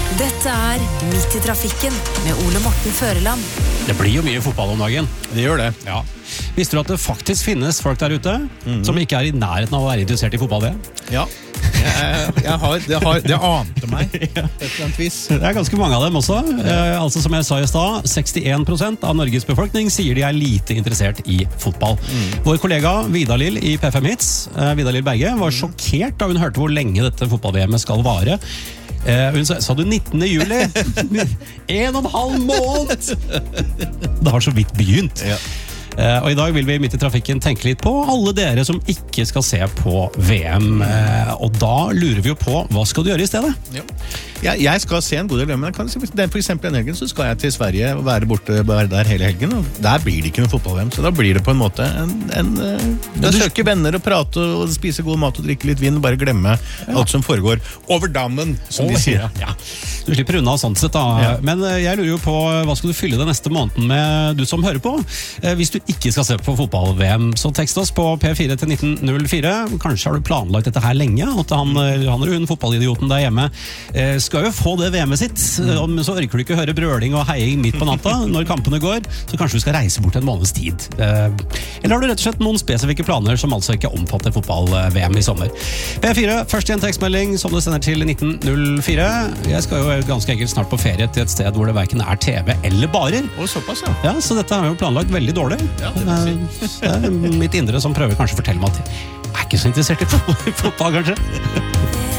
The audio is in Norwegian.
Dette Midt i trafikken med Ole Morten Føreland. Det blir jo mye fotball om dagen. Det gjør det. Ja. Visste du at det faktisk finnes folk der ute som ikke i nærheten av å være interessert i fotball? Ja, det ante meg på et eller annet vis. Det ganske mange av dem også. Altså som jeg sa i stad, 61% av Norges befolkning sier de lite interessert i fotball. Vår kollega Vidar-Lill i P5 Hits, Vidar-Lill Berge, var sjokkert da hun hørte hvor lenge dette fotball-VM skal vare. Hun sa du 19. juli? 1,5 måned! Det har så vidt begynt. Ja. Og i dag vil vi midt i trafikken tenke litt på alle dere som ikke skal se på VM. Og da lurer vi jo på, hva skal du gjøre i stedet? Ja. Jeg skal se en god del, men for eksempel en helgen så skal jeg til Sverige og være der hele helgen, og der blir det ikke noe fotball-VM, så da blir det på en måte å søke venner og prate og spise god mat og drikke litt vin og bare glemme alt som foregår over dammen, som de sier. Ja. Du slipper unna sånn sett da. Ja. Men jeg lurer jo på, hva skal du fylle det neste måneden med, du som hører på? Hvis du ikke skal se på fotball-VM, så tekst oss på P4 til 1904. Kanskje har du planlagt dette her lenge, at han eller hun, fotballidioten der hjemme, skal jo få det VM-et sitt, så orker du ikke høre brøling og heiing midt på natta når kampene går, så kanskje du skal reise bort en måneds tid. Eller har du rett og slett noen spesifikke planer som altså ikke omfatter fotball-VM i sommer? P4, først i en tekstmelding som du sender til 1904. Jeg skal jo ganske enkelt snart på ferie til et sted hvor det hverken TV eller barer. Og såpass, ja. Ja, så dette har vi jo planlagt veldig dårlig. Ja, det mitt indre som prøver kanskje å fortelle meg at jeg ikke så interessert i fotball, kanskje.